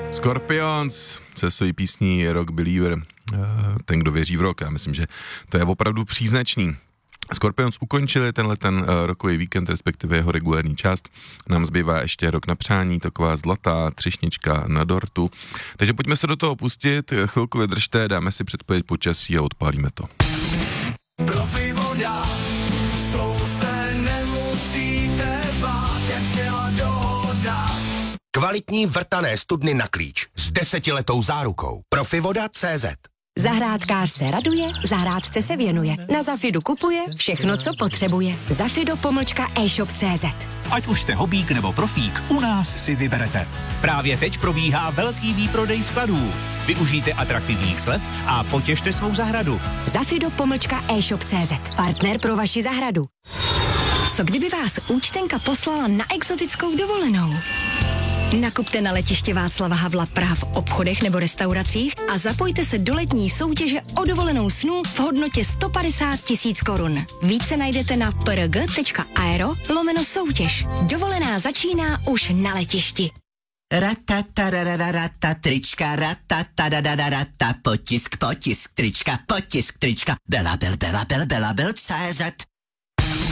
Scorpions se svojí písní Rock Believer, ten, kdo věří v rock. Já myslím, že to je opravdu příznačný. Scorpions ukončili ten rokový víkend, respektive jeho regulární část. Nám zbývá ještě rok na přání, taková zlatá třešnička na dortu. Takže pojďme se do toho pustit, chvilku vydržte, dáme si předpověď počasí a odpálíme to. Profi voda, s tou se nemusíte bát, jak sněla dohoda. Kvalitní vrtané studny na klíč s 10letou zárukou. Profivoda.cz. Zahrádkář se raduje, zahrádce se věnuje. Na Zafidu kupuje všechno, co potřebuje. Zafido-e-shop.cz. Ať už jste hobík nebo profík, u nás si vyberete. Právě teď probíhá velký výprodej skladů. Využijte atraktivních slev a potěšte svou zahradu. Zafido-e-shop.cz. Partner pro vaši zahradu. Co kdyby vás účtenka poslala na exotickou dovolenou? Nakupte na letiště Václava Havla Praha v obchodech nebo restauracích a zapojte se do letní soutěže o dovolenou snů v hodnotě 150 000 korun. Více najdete na prg.aero/soutěž. Dovolená začíná už na letišti. Ratatarararata, trička, ratatadadadadata, potisk, trička, Bela, CZ.